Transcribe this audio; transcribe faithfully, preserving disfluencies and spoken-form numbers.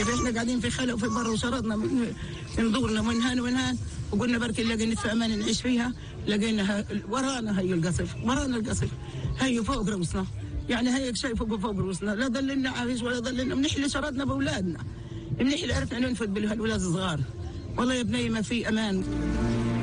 كيف احنا قاعدين في خلا وفي برا وشردنا من دورنا من هان ومن هان، وقلنا بركي نلاقي في امان نعيش فيها، لقينا ورانا هي القصف، ورانا القصف هي فوق رؤوسنا، يعني هيك شيء فوق فوق رؤوسنا، لا ضللنا عايش ولا ضللنا منحلي شردنا باولادنا، منحلي عرفنا ننفذ بالولاد الصغار، والله يا بني ما في امان.